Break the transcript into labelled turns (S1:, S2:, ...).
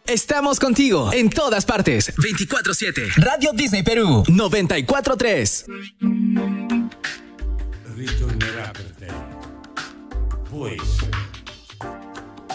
S1: Estamos contigo en todas partes. 24/7. Radio Disney Perú 94.3.
S2: Ritornerà per te. Può essere.